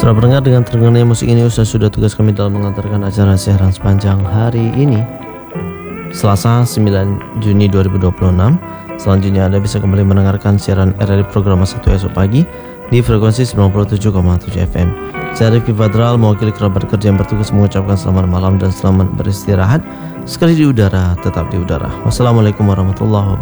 Setelah pendengar dengan terdengarnya musik ini, sudah tugas kami dalam mengantarkan acara siaran sepanjang hari ini, Selasa 9 Juni 2026. Selanjutnya Anda bisa kembali mendengarkan siaran RRI program 1 esok pagi di frekuensi 97,7 FM. Saya Rifki Fadral, mewakili kerabat kerja yang bertugas mengucapkan selamat malam dan selamat beristirahat. Sekali di udara, tetap di udara. Wassalamualaikum warahmatullahi wabarakatuh.